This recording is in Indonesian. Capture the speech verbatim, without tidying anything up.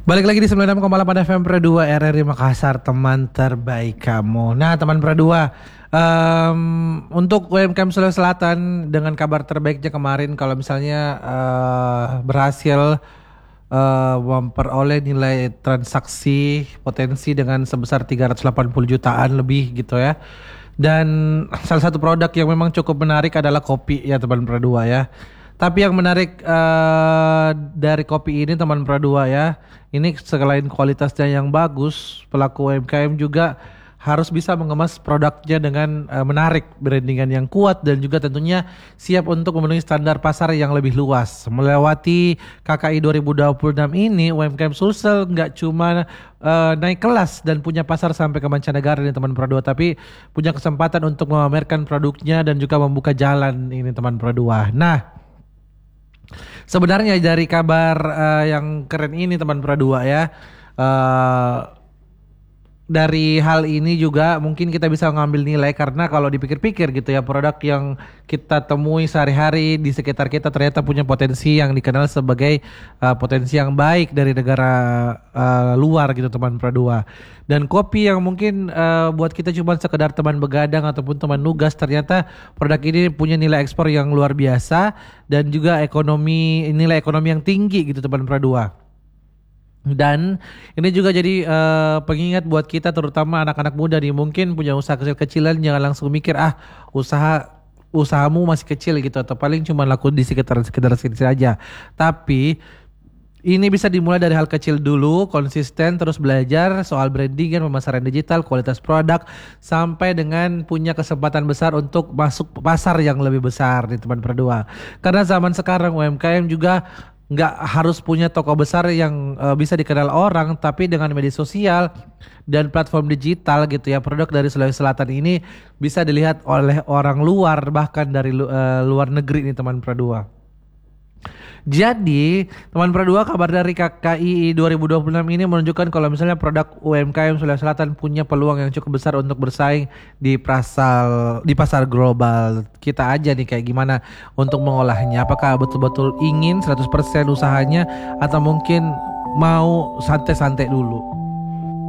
Balik lagi di sembilan puluh enam koma delapan F M Pro dua R R I Makassar, teman terbaik kamu. Nah, teman Pro dua, um, untuk U M K M Sulawesi Selatan dengan kabar terbaiknya kemarin kalau misalnya uh, berhasil uh, memperoleh nilai transaksi potensi dengan sebesar tiga ratus delapan puluh jutaan lebih gitu ya. Dan salah satu produk yang memang cukup menarik adalah kopi ya teman Pro dua ya. Tapi yang menarik uh, dari kopi ini teman Pro dua ya, ini selain kualitasnya yang bagus, pelaku U M K M juga harus bisa mengemas produknya dengan uh, menarik, brandingan yang kuat dan juga tentunya siap untuk memenuhi standar pasar yang lebih luas. Melewati K K I dua ribu dua puluh enam ini, U M K M Sulsel nggak cuma uh, naik kelas dan punya pasar sampai ke mancanegara nih teman Pro dua, tapi punya kesempatan untuk memamerkan produknya dan juga membuka jalan ini teman Pro dua. Nah, sebenarnya dari kabar uh, yang keren ini teman Pro dua ya, uh, dari hal ini juga mungkin kita bisa mengambil nilai karena kalau dipikir-pikir gitu ya, produk yang kita temui sehari-hari di sekitar kita ternyata punya potensi yang dikenal sebagai uh, potensi yang baik dari negara uh, luar gitu teman Pro dua. Dan kopi yang mungkin uh, buat kita cuma sekedar teman begadang ataupun teman nugas, ternyata produk ini punya nilai ekspor yang luar biasa dan juga ekonomi nilai ekonomi yang tinggi gitu teman Pro dua. Dan ini juga jadi uh, pengingat buat kita terutama anak-anak muda nih, mungkin punya usaha kecil-kecilan, jangan langsung mikir ah usaha usahamu masih kecil gitu atau paling cuma laku di sekitar sekitar sini saja. Tapi ini bisa dimulai dari hal kecil dulu, konsisten terus belajar soal branding dan pemasaran digital, kualitas produk, sampai dengan punya kesempatan besar untuk masuk pasar yang lebih besar nih teman Pro dua. Karena zaman sekarang U M K M juga nggak harus punya toko besar yang uh, bisa dikenal orang, tapi dengan media sosial dan platform digital gitu ya, produk dari Sulawesi Selatan ini bisa dilihat oleh orang luar bahkan dari uh, luar negeri nih teman Pro dua. Jadi teman Pro dua, kabar dari K K I dua ribu dua puluh enam ini menunjukkan kalau misalnya produk U M K M Sulawesi Selatan punya peluang yang cukup besar untuk bersaing di pasar di pasar global. Kita aja nih kayak gimana untuk mengolahnya. Apakah betul-betul ingin seratus persen usahanya atau mungkin mau santai-santai dulu?